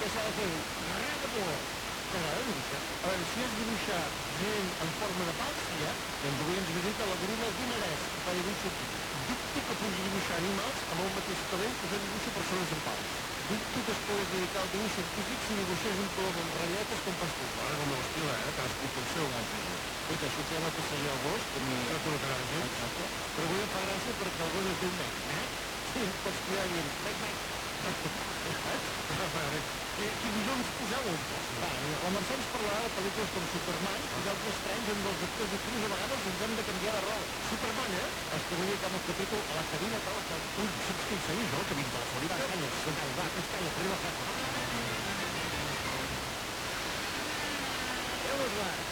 què s'ha de fer? Res de color. T'agrada dibuixar? A veure, si és dibuixar gent en forma de pals, ja, doncs avui ens visita la goril·la Guimarès, que fa dibuix aquí. Dubto que pugui dibuixar animals amb el mateix talent que jo dibuixo persones en pals. Dubto que es pugui dedicar al dibuix científic si dibuixés un colom amb ratlletes com fas tu. Ara com l'estil, cadascú pel seu gas. Escolta, això que va passejar el gos, que m'hi... No col·locarà gent. Exacte. Però avui em fa gràcia perquè el gos es diu Mec, Sí, pots cridar dient, Mec. Quins noms poseu uns? La Mercè ens parlarà de pel·lícules com Superman i d'altres trens on els actors i actrius a vegades ens hem de canviar de rol. Superman, Es que avui acaba el capítol a la cabina de la... Ui, saps què hi feia jo, que vinc de la Florida? Va, calla, arriba a casa. Ja us va.